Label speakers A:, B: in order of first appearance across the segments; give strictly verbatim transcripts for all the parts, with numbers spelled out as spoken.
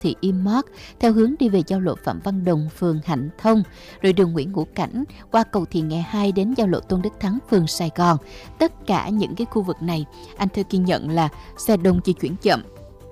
A: thị Imart theo hướng đi về giao lộ Phạm Văn Đồng, phường Hạnh Thông, rồi đường Nguyễn Ngũ Cảnh qua cầu Thị Nghè hai đến giao lộ Tôn Đức Thắng, phường Sài Gòn. Tất cả những cái khu vực này, anh Thơ ghi nhận là xe đông di chuyển chậm.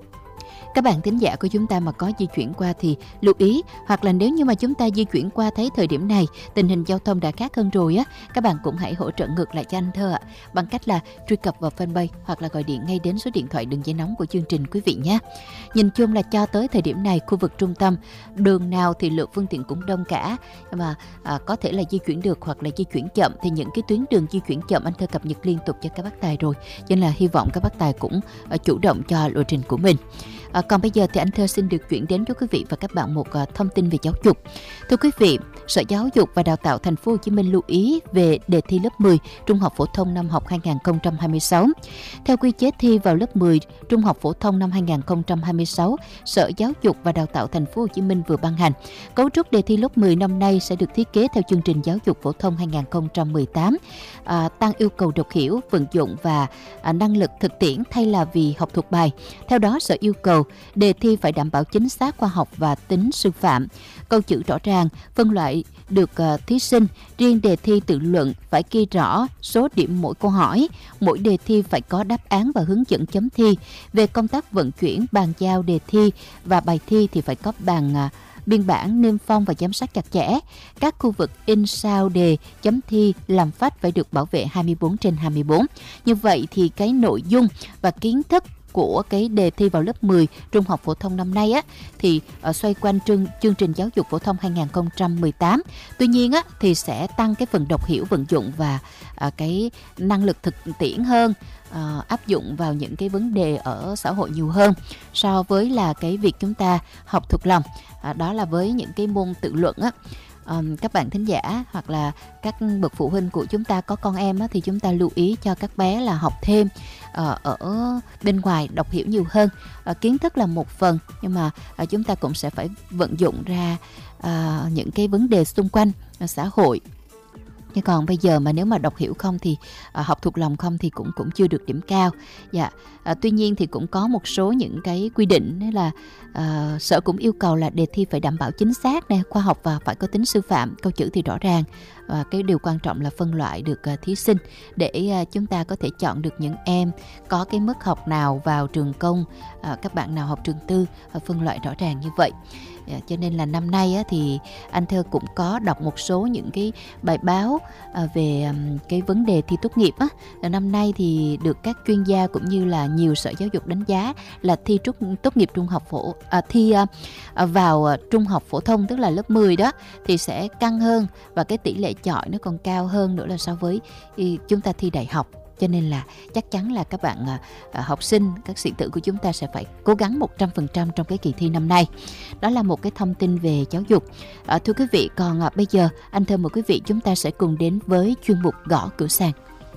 A: Các bạn thính giả của chúng ta mà có di chuyển qua thì lưu ý, hoặc là nếu như mà chúng ta di chuyển qua thấy thời điểm này tình hình giao thông đã khác hơn rồi á, các bạn cũng hãy hỗ trợ ngược lại cho anh Thơ ạ, bằng cách là truy cập vào fanpage hoặc là gọi điện ngay đến số điện thoại đường dây nóng của chương trình quý vị nhé. Nhìn chung là cho tới thời điểm này, khu vực trung tâm đường nào thì lượng phương tiện cũng đông cả, mà à, có thể là di chuyển được hoặc là di chuyển chậm, thì những cái tuyến đường di chuyển chậm anh Thơ cập nhật liên tục cho các bác tài rồi, cho nên là hy vọng các bác tài cũng à, chủ động cho lộ trình của mình. À, còn bây giờ thì anh Thơ xin được chuyển đến cho quý vị và các bạn một uh, thông tin về giáo dục. Thưa quý vị, Sở Giáo dục và Đào tạo Thành phố Hồ Chí Minh lưu ý về đề thi lớp mười Trung học phổ thông năm học hai nghìn không trăm hai mươi sáu. Theo quy chế thi vào lớp mười Trung học phổ thông năm hai nghìn không trăm hai mươi sáu, Sở Giáo dục và Đào tạo Thành phố Hồ Chí Minh vừa ban hành cấu trúc đề thi lớp mười năm nay sẽ được thiết kế theo chương trình giáo dục phổ thông hai nghìn không trăm mười tám, à, tăng yêu cầu đọc hiểu, vận dụng và à, năng lực thực tiễn thay là vì học thuộc bài. Theo đó, Sở yêu cầu đề thi phải đảm bảo chính xác, khoa học và tính sư phạm, câu chữ rõ ràng, phân loại được uh, thí sinh. Riêng đề thi tự luận phải ghi rõ số điểm mỗi câu hỏi, mỗi đề thi phải có đáp án và hướng dẫn chấm thi. Về công tác vận chuyển, bàn giao đề thi và bài thi thì phải có bàn uh, biên bản, niêm phong và giám sát chặt chẽ. Các khu vực in sao đề, chấm thi, làm phách phải được bảo vệ hai mươi bốn trên hai mươi bốn. Như vậy thì cái nội dung và kiến thức của cái đề thi vào lớp mười Trung học phổ thông năm nay á thì uh, xoay quanh chương, chương trình giáo dục phổ thông hai nghìn không trăm mười tám. Tuy nhiên á thì sẽ tăng cái phần đọc hiểu, vận dụng và uh, cái năng lực thực tiễn hơn, uh, áp dụng vào những cái vấn đề ở xã hội nhiều hơn so với là cái việc chúng ta học thuộc lòng. Uh, đó là với những cái môn tự luận á. Um, các bạn thính giả hoặc là các bậc phụ huynh của chúng ta có con em á, thì chúng ta lưu ý cho các bé là học thêm uh, ở bên ngoài, đọc hiểu nhiều hơn. Uh, kiến thức là một phần, nhưng mà uh, chúng ta cũng sẽ phải vận dụng ra uh, những cái vấn đề xung quanh uh, xã hội. Nhưng còn bây giờ mà nếu mà đọc hiểu không thì à, học thuộc lòng không thì cũng cũng chưa được điểm cao. Dạ. À, tuy nhiên thì cũng có một số những cái quy định, đấy là à, Sở cũng yêu cầu là đề thi phải đảm bảo chính xác nè, khoa học và phải có tính sư phạm, câu chữ thì rõ ràng. Và cái điều quan trọng là phân loại được uh, thí sinh để uh, chúng ta có thể chọn được những em có cái mức học nào vào trường công, uh, các bạn nào học trường tư, uh, phân loại rõ ràng như vậy. Yeah, cho nên là năm nay á, thì anh Thơ cũng có đọc một số những cái bài báo à, về um, cái vấn đề thi tốt nghiệp á. Năm nay thì được các chuyên gia cũng như là nhiều sở giáo dục đánh giá là thi trúc, tốt nghiệp trung học phổ à, thi à, vào à, trung học phổ thông, tức là lớp mười đó, thì sẽ căng hơn và cái tỷ lệ chọi nó còn cao hơn nữa là so với y, chúng ta thi đại học. Cho nên là chắc chắn là các bạn à, học sinh, các sĩ tử của chúng ta sẽ phải cố gắng một trăm phần trăm trong cái kỳ thi năm nay. Đó là một cái thông tin về giáo dục. À, thưa quý vị, còn à, bây giờ anh Thơ mời quý vị chúng ta sẽ cùng đến với chuyên mục Gõ Cửa Sàn.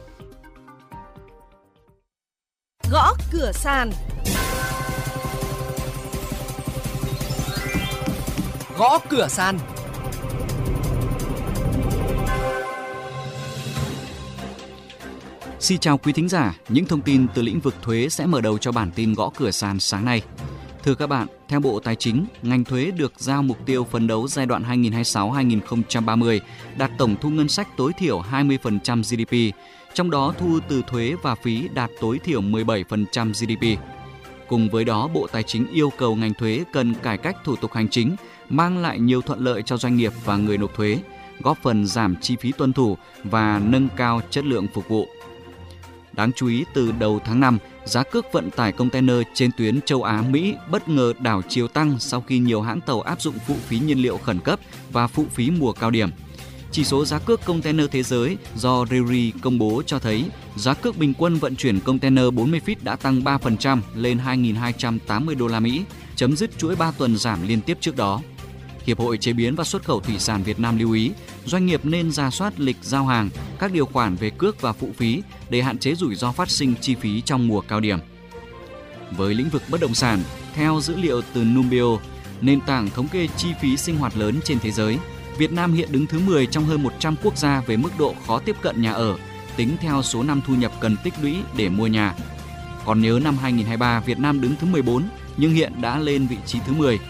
B: Gõ Cửa Sàn.
C: Gõ Cửa Sàn. Xin chào quý thính giả, những thông tin từ lĩnh vực thuế sẽ mở đầu cho bản tin Gõ Cửa Sàn sáng nay. Thưa các bạn, theo Bộ Tài chính, ngành thuế được giao mục tiêu phấn đấu giai đoạn hai nghìn không trăm hai mươi sáu đến hai nghìn không trăm ba mươi đạt tổng thu ngân sách tối thiểu hai mươi phần trăm giê đê pê, trong đó thu từ thuế và phí đạt tối thiểu mười bảy phần trăm giê đê pê. Cùng với đó, Bộ Tài chính yêu cầu ngành thuế cần cải cách thủ tục hành chính, mang lại nhiều thuận lợi cho doanh nghiệp và người nộp thuế, góp phần giảm chi phí tuân thủ và nâng cao chất lượng phục vụ. Đáng chú ý, từ đầu tháng năm, giá cước vận tải container trên tuyến châu Á-Mỹ bất ngờ đảo chiều tăng sau khi nhiều hãng tàu áp dụng phụ phí nhiên liệu khẩn cấp và phụ phí mùa cao điểm. Chỉ số giá cước container thế giới do Drewry công bố cho thấy giá cước bình quân vận chuyển container bốn mươi feet đã tăng ba phần trăm lên hai nghìn hai trăm tám mươi đô la Mỹ, chấm dứt chuỗi ba tuần giảm liên tiếp trước đó. Hiệp hội Chế biến và Xuất khẩu Thủy sản Việt Nam lưu ý, doanh nghiệp nên rà soát lịch giao hàng, các điều khoản về cước và phụ phí để hạn chế rủi ro phát sinh chi phí trong mùa cao điểm. Với lĩnh vực bất động sản, theo dữ liệu từ Numbeo, nền tảng thống kê chi phí sinh hoạt lớn trên thế giới, Việt Nam hiện đứng thứ mười trong hơn một trăm quốc gia về mức độ khó tiếp cận nhà ở, tính theo số năm thu nhập cần tích lũy để mua nhà. Còn nhớ năm hai nghìn không trăm hai mươi ba, Việt Nam đứng thứ mười bốn, nhưng hiện đã lên vị trí thứ mười